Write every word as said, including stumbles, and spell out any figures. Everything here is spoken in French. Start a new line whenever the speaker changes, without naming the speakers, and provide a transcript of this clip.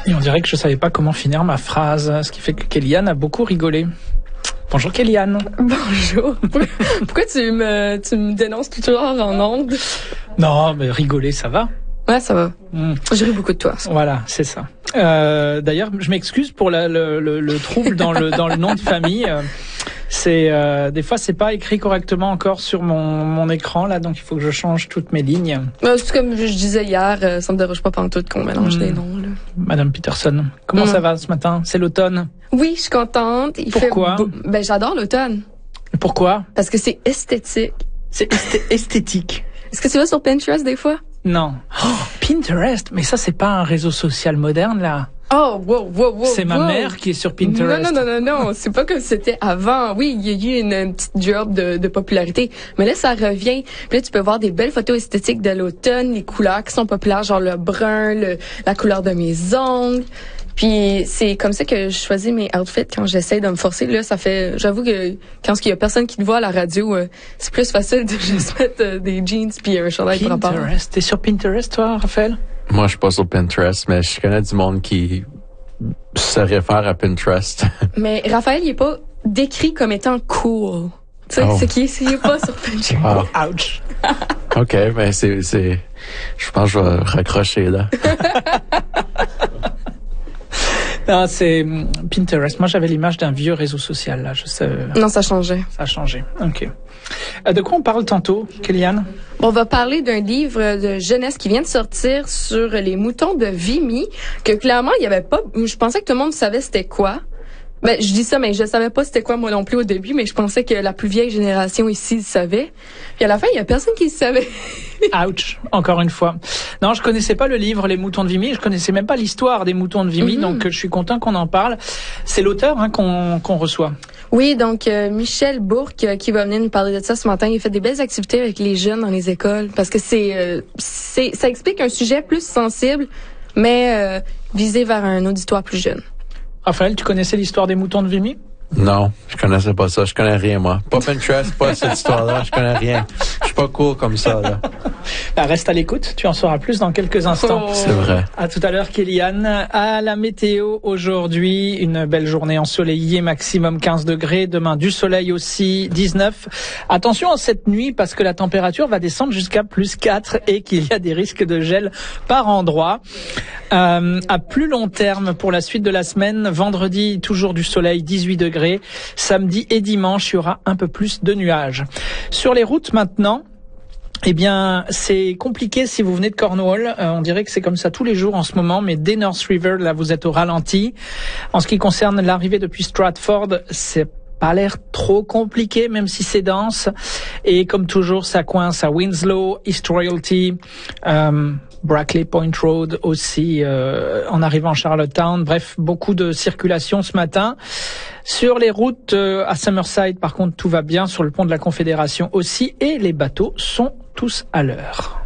Et on dirait que je savais pas comment finir ma phrase, ce qui fait que Kéliane a beaucoup rigolé. Bonjour Kéliane.
Bonjour. Pourquoi tu me, tu me dénonces toujours en ondes?
Non, mais rigoler, ça va.
Ouais, ça va.
Mmh.
Je ris beaucoup de toi.
Voilà, c'est ça. Euh, d'ailleurs, je m'excuse pour la, le, le, le trouble dans le, dans le nom de famille. C'est euh, des fois c'est pas écrit correctement encore sur mon mon écran là, donc il faut que je change toutes mes lignes.
Euh, c'est comme je disais hier, euh, ça me dérange pas pantoute qu'on mélange mmh. les noms là.
Madame Peterson, comment mmh. ça va ce matin? C'est l'automne?
Oui, je suis contente. Il
Pourquoi?
Fait beau... Ben j'adore l'automne.
Pourquoi?
Parce que c'est esthétique.
C'est esth- esthétique.
Est-ce que tu vas sur Pinterest des fois?
Non. Oh, Pinterest, mais ça c'est pas un réseau social moderne là.
Oh, wow, wow, wow.
C'est ma
wow.
mère qui est sur Pinterest.
Non, non, non, non, non. C'est pas comme c'était avant. Oui, il y a eu une, une petite drop de, de popularité. Mais là, ça revient. Puis là, tu peux voir des belles photos esthétiques de l'automne, les couleurs qui sont populaires, genre le brun, le, la couleur de mes ongles. Puis c'est comme ça que je choisis mes outfits quand j'essaie de me forcer. Là, ça fait, j'avoue que quand il y a personne qui te voit à la radio, euh, c'est plus facile de juste mettre euh, des jeans puis un chandail par rapport.
Pinterest. T'es sur Pinterest, toi, Raphaël?
Moi, je suis pas sur Pinterest, mais je connais du monde qui se réfère à Pinterest.
Mais Raphaël, il est pas décrit comme étant cool. Tu sais, oh. c'est qu'il est, il est pas sur Pinterest.
Oh. Ouch.
OK, ben c'est, c'est, je pense que je vais raccrocher, là.
Non, c'est Pinterest. Moi, j'avais l'image d'un vieux réseau social, là. Je sais.
Non, ça a changé.
Ça a changé. OK. Euh, de quoi on parle tantôt, Kéliane?
On va parler d'un livre de jeunesse qui vient de sortir sur les moutons de Vimy, que clairement, il y avait pas, je pensais que tout le monde savait c'était quoi. Ben, je dis ça, mais je savais pas c'était quoi moi non plus au début, mais je pensais que la plus vieille génération ici le savait. Puis à la fin, il y a personne qui le savait.
Ouch, encore une fois. Non, je connaissais pas le livre Les moutons de Vimy, je connaissais même pas l'histoire des moutons de Vimy, mm-hmm. donc je suis content qu'on en parle. C'est l'auteur hein, qu'on, qu'on reçoit.
Oui, donc euh, Michel Bourque euh, qui va venir nous parler de ça ce matin. Il fait des belles activités avec les jeunes dans les écoles parce que c'est, euh, c'est ça explique un sujet plus sensible, mais euh, visé vers un auditoire plus jeune.
Raphaël, tu connaissais l'histoire des moutons de Vimy?
Non, je connaissais pas ça. Je connais rien, moi. Pas Pinterest, pas cette histoire-là. Je connais rien. Je suis pas cool comme ça, là.
Ben, reste à l'écoute. Tu en sauras plus dans quelques instants.
Oh.
C'est vrai.
À tout à l'heure, Kéliane. À la météo aujourd'hui, une belle journée ensoleillée, maximum quinze degrés. Demain, du soleil aussi, dix-neuf. Attention à cette nuit parce que la température va descendre jusqu'à plus quatre et qu'il y a des risques de gel par endroit. Euh, à plus long terme pour la suite de la semaine, vendredi, toujours du soleil, dix-huit degrés. Samedi et dimanche, il y aura un peu plus de nuages. Sur les routes maintenant, eh bien, c'est compliqué si vous venez de Cornwall. Euh, on dirait que c'est comme ça tous les jours en ce moment, mais dès North River, là, vous êtes au ralenti. En ce qui concerne l'arrivée depuis Stratford, c'est pas l'air trop compliqué, même si c'est dense. Et comme toujours, ça coince à Winslow, East Royalty, euh, Brackley Point Road aussi, euh, en arrivant à Charlottetown. Bref, beaucoup de circulation ce matin. Sur les routes euh, à Summerside, par contre, tout va bien. Sur le pont de la Confédération aussi. Et les bateaux sont tous à l'heure.